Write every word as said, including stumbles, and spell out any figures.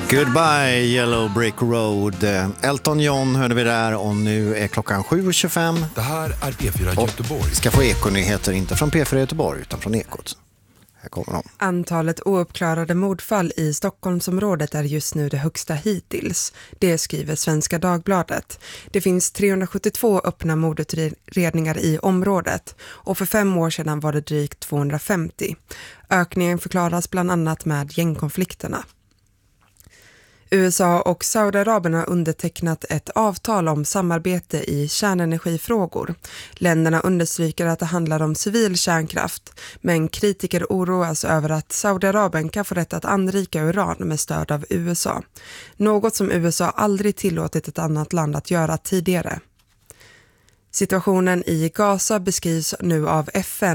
Goodbye Yellow Brick Road. Elton John hörde vi där och nu är klockan sju och tjugofem. Det här är P fyra Göteborg. Vi ska få ekonyheter, inte från P fyra Göteborg utan från Ekot. Här kommer de. Antalet ouppklarade mordfall i Stockholmsområdet är just nu det högsta hittills. Det skriver Svenska Dagbladet. Det finns trehundrasjuttiotvå öppna mordutredningar i området och för fem år sedan var det drygt tvåhundrafemtio. Ökningen förklaras bland annat med gängkonflikterna. U S A och Saudiarabien har undertecknat ett avtal om samarbete i kärnenergifrågor. Länderna understryker att det handlar om civil kärnkraft, men kritiker oroas över att Saudiarabien kan få rätt att anrika uran med stöd av U S A. Något som U S A aldrig tillåtit ett annat land att göra tidigare. Situationen i Gaza beskrivs nu av F N